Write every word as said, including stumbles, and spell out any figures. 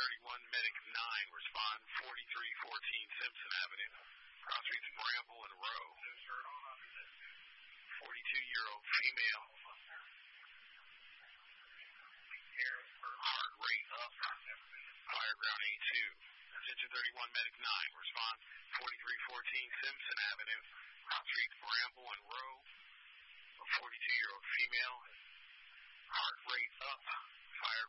thirty-one, Medic nine, respond forty-three fourteen Simpson Avenue. Cross streets Bramble and Rowe. forty-two-year-old female. Heart rate up. Fire ground A two. Attention thirty-one, Medic nine, respond forty-three fourteen Simpson Avenue. Cross streets Bramble and Rowe. A forty-two-year-old female. Heart rate up. Fire